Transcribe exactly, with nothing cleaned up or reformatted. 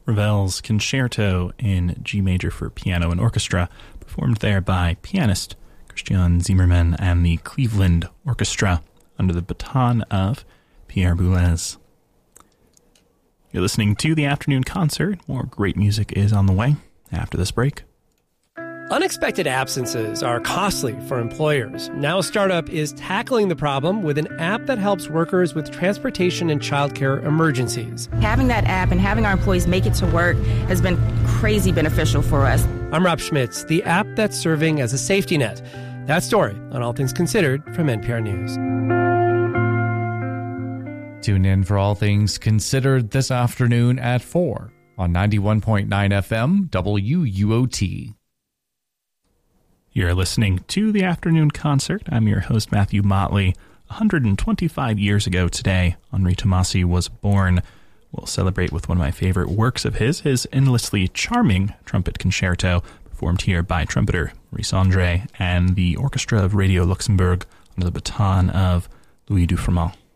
Ravel's Concerto in G major for piano and orchestra, performed there by pianist Christian Zimmermann and the Cleveland Orchestra under the baton of Pierre Boulez. You're listening to the Afternoon Concert. More great music is on the way after this break. Unexpected absences are costly for employers. Now Startup is tackling the problem with an app that helps workers with transportation and childcare emergencies. Having that app and having our employees make it to work has been crazy beneficial for us. I'm Rob Schmitz, the app that's serving as a safety net. That story on All Things Considered from N P R News. Tune in for All Things Considered this afternoon at four on ninety-one point nine F M W U O T. You're listening to the Afternoon Concert. I'm your host, Matthew Motley. one hundred twenty-five years ago today, Henri Tomasi was born. We'll celebrate with one of my favorite works of his, his endlessly charming trumpet concerto, performed here by trumpeter Maurice Andre and the Orchestra of Radio Luxembourg under the baton of Louis Dufremont.